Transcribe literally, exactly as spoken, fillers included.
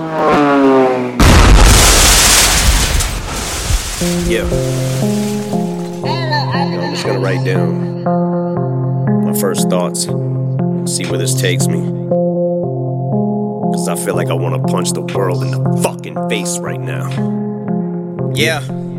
Yeah. I'm just gonna write down my first thoughts, see where this takes me. Cause I feel like I wanna punch the world in the fucking face right now. Yeah.